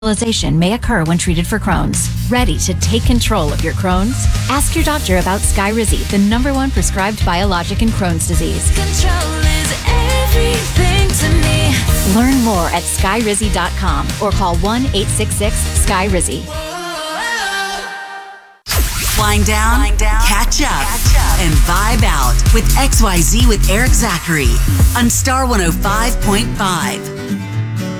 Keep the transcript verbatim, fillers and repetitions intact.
Realization may occur when treated for Crohn's. Ready to take control of your Crohn's? Ask your doctor about Skyrizi, the number one prescribed biologic in Crohn's disease. Control is everything to me. Learn more at skyrizi dot com or call one eight six six sky rizi. Flying down, Flying down, catch up, catch up, and vibe out with X Y Z with Eric Zachary on Star one oh five point five.